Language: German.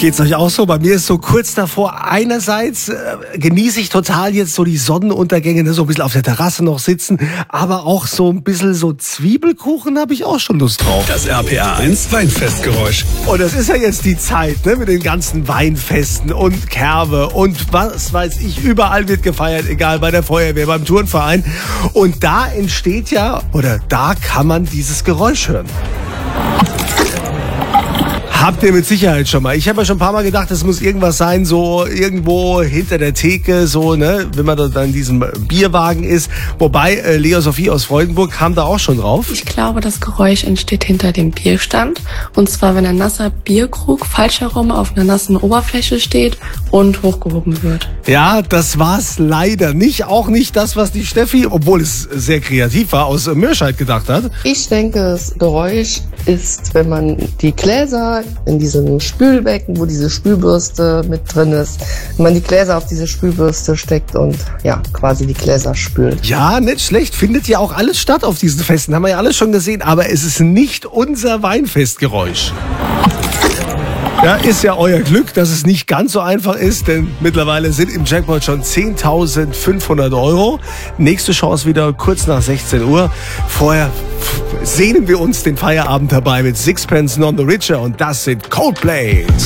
Geht's euch auch so? Bei mir ist so kurz davor. Einerseits genieße ich total jetzt so die Sonnenuntergänge, ne, so ein bisschen auf der Terrasse noch sitzen, aber auch so ein bisschen so Zwiebelkuchen habe ich auch schon Lust drauf. Das RPA 1 Weinfestgeräusch. Und das ist ja jetzt die Zeit, ne, mit den ganzen Weinfesten und Kerbe und was weiß ich, überall wird gefeiert, egal, bei der Feuerwehr, beim Turnverein. Und da entsteht ja, oder da kann man dieses Geräusch hören. Habt ihr mit Sicherheit schon mal. Ich habe ja schon ein paar Mal gedacht, es muss irgendwas sein, so irgendwo hinter der Theke, so, ne, wenn man da dann in diesem Bierwagen ist. Wobei, Lea Sophie aus Freudenburg kam da auch schon drauf. Ich glaube, das Geräusch entsteht hinter dem Bierstand. Und zwar, wenn ein nasser Bierkrug falsch herum auf einer nassen Oberfläche steht und hochgehoben wird. Ja, das war's leider nicht. Auch nicht das, was die Steffi, obwohl es sehr kreativ war, aus Mürscheid gedacht hat. Ich denke, das Geräusch ist, wenn man die Gläser in diesem Spülbecken, wo diese Spülbürste mit drin ist, wenn man die Gläser auf diese Spülbürste steckt und ja, quasi die Gläser spült. Ja, nicht schlecht. Findet ja auch alles statt auf diesen Festen. Haben wir ja alles schon gesehen. Aber es ist nicht unser Weinfestgeräusch. Ja, ist ja euer Glück, dass es nicht ganz so einfach ist, denn mittlerweile sind im Jackpot schon 10.500 €. Nächste Chance wieder kurz nach 16 Uhr. Vorher sehnen wir uns den Feierabend herbei mit Sixpence None the Richer und das sind Coldplay.